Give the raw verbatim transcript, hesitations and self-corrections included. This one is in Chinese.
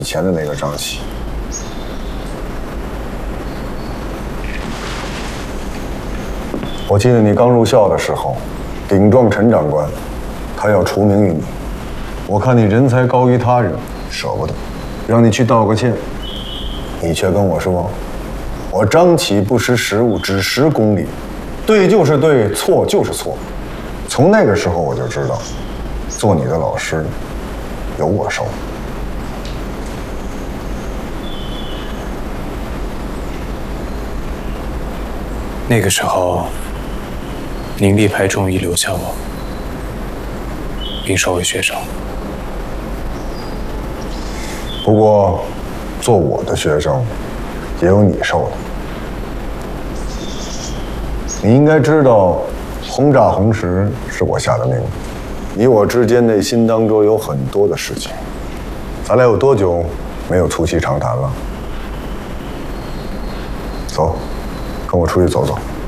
以前的那个张琪。我记得你刚入校的时候，顶撞陈长官，他要除名于你。我看你人才高于他人，舍不得，让你去道个歉。你却跟我说，我张琪不识时务，只识公理，对就是对，错就是错。从那个时候我就知道，做你的老师，有我受。 那个时候，宁厉派中医留下我，并收为学生。 不过，做我的学生，也有你受的。你应该知道，轰炸红石是我下的命令。你我之间内心当中有很多的事情，咱俩有多久没有促膝长谈了？走，跟我出去走走。